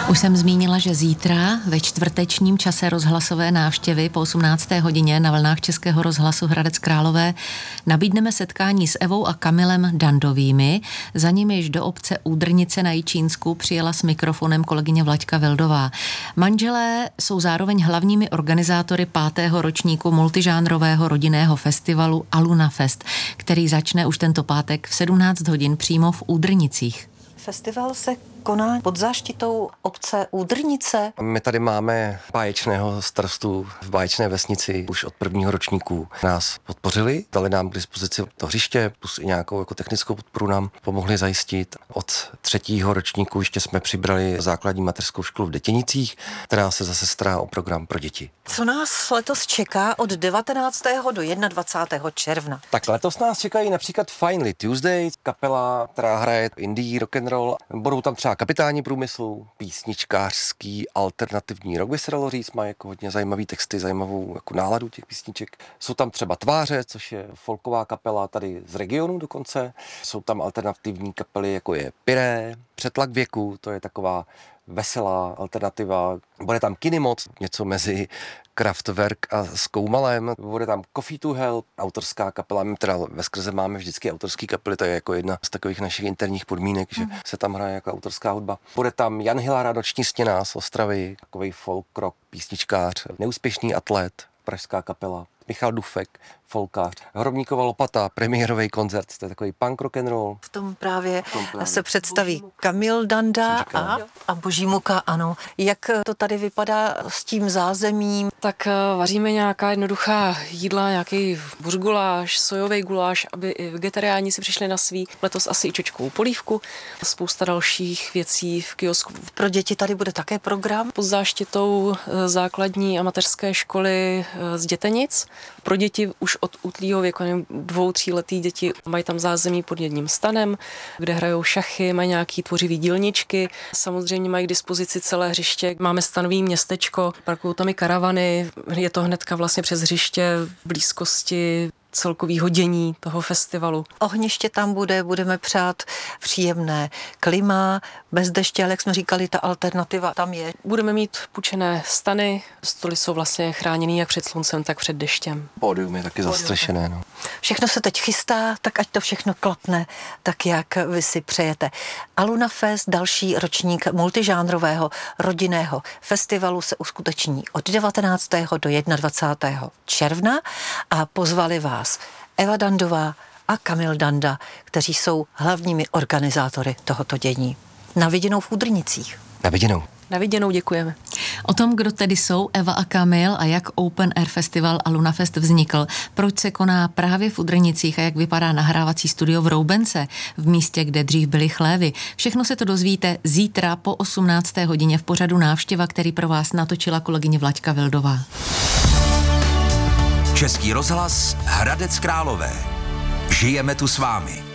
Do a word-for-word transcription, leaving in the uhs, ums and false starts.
Už jsem zmínila, že zítra ve čtvrtečním čase rozhlasové návštěvy po osmnácté hodině na vlnách Českého rozhlasu Hradec Králové nabídneme setkání s Evou a Kamilem Dandovými. Za nimi již do obce Údrnice na Jičínsku přijela s mikrofonem kolegyně Vlaďka Vildová. Manželé jsou zároveň hlavními organizátory pátého ročníku multižánrového rodinného festivalu Aluna Fest, který začne už tento pátek v sedmnáct hodin přímo v Údrnicích. Festival se koná pod záštitou obce Údrnice. My tady máme báječného starostu v báječné vesnici už od prvního ročníku. Nás podpořili, dali nám k dispozici to hřiště, plus i nějakou jako technickou podporu nám pomohli zajistit. Od třetího ročníku ještě jsme přibrali základní mateřskou školu v Detěnicích, která se zase stará o program pro děti. Co nás letos čeká od devatenáctého do dvacátého prvního června? Tak letos nás čekají například Finally Tuesday, kapela, která hraje indie, rock and roll. Budou tam třeba kapitáni průmyslu, písničkářský, alternativní rock, by se dalo říct, má jako hodně zajímavý texty, zajímavou jako náladu těch písniček. Jsou tam třeba Tváře, což je folková kapela tady z regionu dokonce. Jsou tam alternativní kapely, jako je Piré, Přetlak věku, to je taková veselá alternativa. Bude tam Kinemoc, něco mezi Kraftwerk a Zkoumalem. Bude tam Coffee to Hell, autorská kapela. My teda veskrze máme vždycky autorský kapely, to je jako jedna z takových našich interních podmínek, že mm. se tam hraje jako autorská hudba. Bude tam Jan Hilára, Noční stěna z Ostravy, takový folk rock, písničkář, Neúspěšný atlet, pražská kapela. Michal Dufek, folkář, Hrobníkova lopata, premiérový koncert, to je takový punk rock and roll. V tom právě, v tom právě. se představí Kamil Danda a, a Boží muka, ano. Jak to tady vypadá s tím zázemím? Tak vaříme nějaká jednoduchá jídla, nějaký buřguláš, sojový guláš, aby i vegetariáni si přišli na svý. Letos asi i čočkovou polívku, spousta dalších věcí v kiosku. Pro děti tady bude také program? Pod záštitou základní a mateřské školy z Dětenic. Pro děti už od útlýho věku, dvou, tříletý děti mají tam zázemí pod jedním stanem, kde hrajou šachy, mají nějaký tvořivý dílničky. Samozřejmě mají k dispozici celé hřiště. Máme stanový městečko, parkují tam i karavany, je to hnedka vlastně přes hřiště v blízkosti celkovýho dění toho festivalu. Ohniště tam bude, budeme přát příjemné klima, bez deště, ale jak jsme říkali, ta alternativa tam je. Budeme mít půjčené stany, stoly jsou vlastně chráněný jak před sluncem, tak před deštěm. Pódium je taky zastřešené. No. Všechno se teď chystá, tak ať to všechno klapne, tak jak vy si přejete. Aluna Fest, další ročník multižánrového rodinného festivalu se uskuteční od devatenáctého do dvacátého prvního června a pozvali vás Eva Dandová a Kamil Danda, kteří jsou hlavními organizátory tohoto dění. Na viděnou v Údrnicích. Na viděnou. Na viděnou, děkujeme. O tom, kdo tedy jsou Eva a Kamil a jak Open Air Festival Aluna Fest vznikl, proč se koná právě v Údrnicích a jak vypadá nahrávací studio v Roubence, v místě, kde dřív byly chlévy. Všechno se to dozvíte zítra po osmnácté hodině v pořadu Návštěva, který pro vás natočila kolegyně Vlaďka Vildová. Český rozhlas Hradec Králové. Žijeme tu s vámi.